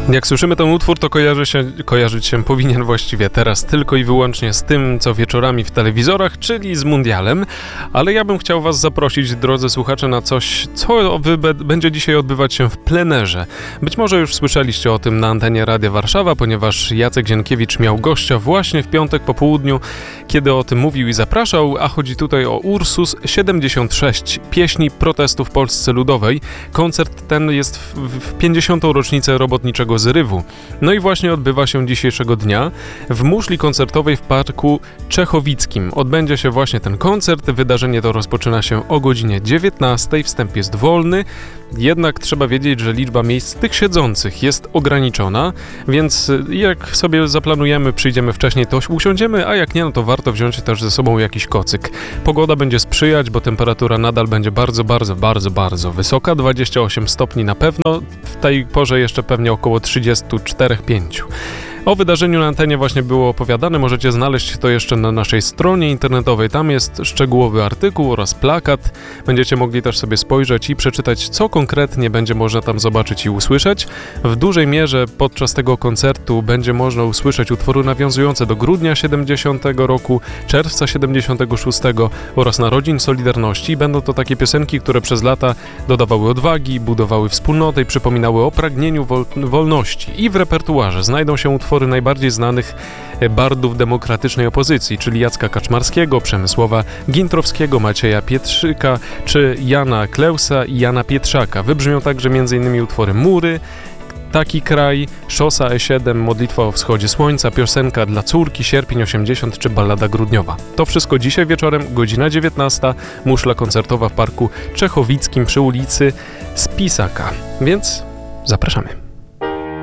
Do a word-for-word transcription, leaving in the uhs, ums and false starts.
Jak słyszymy ten utwór, to kojarzy się, kojarzyć się powinien właściwie teraz tylko i wyłącznie z tym, co wieczorami w telewizorach, czyli z mundialem, ale ja bym chciał was zaprosić, drodzy słuchacze, na coś, co wy- będzie dzisiaj odbywać się w plenerze. Być może już słyszeliście o tym na antenie Radia Warszawa, ponieważ Jacek Zienkiewicz miał gościa właśnie w piątek po południu, kiedy o tym mówił i zapraszał, a chodzi tutaj o Ursus siedemdziesiąt sześć, pieśni protestu w Polsce Ludowej. Koncert ten jest w, w pięćdziesiątą rocznicę robotniczego zrywu. No i właśnie odbywa się dzisiejszego dnia w muszli koncertowej w Parku Czechowickim. Odbędzie się właśnie ten koncert. Wydarzenie to rozpoczyna się o godzinie dziewiętnastej. Wstęp jest wolny, jednak trzeba wiedzieć, że liczba miejsc tych siedzących jest ograniczona, więc jak sobie zaplanujemy, przyjdziemy wcześniej, to usiądziemy, a jak nie, no to warto wziąć też ze sobą jakiś kocyk. Pogoda będzie sprzyjać, bo temperatura nadal będzie bardzo, bardzo, bardzo, bardzo wysoka. dwadzieścia osiem stopni na pewno. W tej porze jeszcze pewnie około trzydzieści cztery pięć. O wydarzeniu na antenie właśnie było opowiadane, możecie znaleźć to jeszcze na naszej stronie internetowej, tam jest szczegółowy artykuł oraz plakat. Będziecie mogli też sobie spojrzeć i przeczytać, co konkretnie będzie można tam zobaczyć i usłyszeć. W dużej mierze podczas tego koncertu będzie można usłyszeć utwory nawiązujące do grudnia siedemdziesiątego roku, czerwca siedemdziesiątego szóstego oraz narodzin Solidarności. Będą to takie piosenki, które przez lata dodawały odwagi, budowały wspólnotę i przypominały o pragnieniu wol- wolności. I w repertuarze znajdą się utwory najbardziej znanych bardów demokratycznej opozycji, czyli Jacka Kaczmarskiego, Przemysława Gintrowskiego, Macieja Pietrzyka czy Jana Kleusa i Jana Pietrzaka. Wybrzmią także m.in. utwory Mury, Taki kraj, Szosa E siedem, Modlitwa o wschodzie słońca, Piosenka dla córki, Sierpień osiemdziesiąt czy Ballada grudniowa. To wszystko dzisiaj wieczorem, godzina dziewiętnasta, muszla koncertowa w Parku Czechowickim przy ulicy Spisaka. Więc zapraszamy.